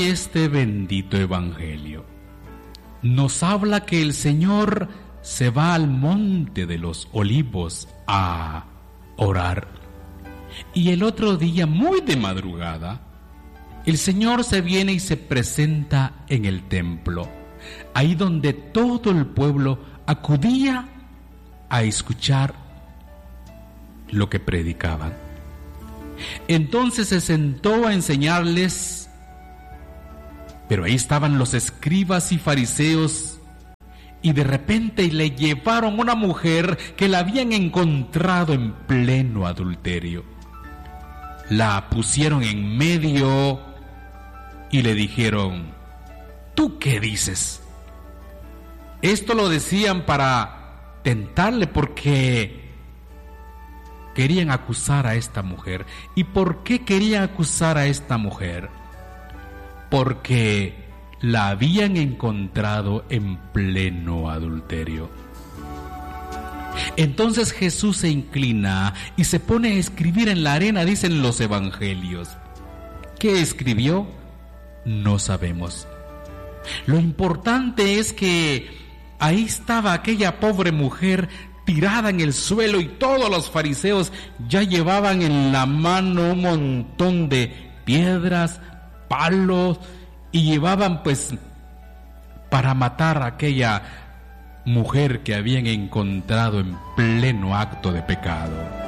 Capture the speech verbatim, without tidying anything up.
Este bendito evangelio nos habla que el Señor se va al monte de los olivos a orar. Y el otro día, muy de madrugada, el Señor se viene y se presenta en el templo, ahí donde todo el pueblo acudía a escuchar lo que predicaban. Entonces se sentó a enseñarles, pero ahí estaban los escribas y fariseos, y de repente le llevaron una mujer que la habían encontrado en pleno adulterio. La pusieron en medio y le dijeron: ¿tú qué dices? Esto lo decían para tentarle, porque querían acusar a esta mujer. ¿Y por qué querían acusar a esta mujer? Porque la habían encontrado en pleno adulterio. Entonces Jesús se inclina y se pone a escribir en la arena, dicen los evangelios. ¿Qué escribió? No sabemos. Lo importante es que ahí estaba aquella pobre mujer tirada en el suelo, y todos los fariseos ya llevaban en la mano un montón de piedras, palos, y llevaban pues para matar a aquella mujer que habían encontrado en pleno acto de pecado.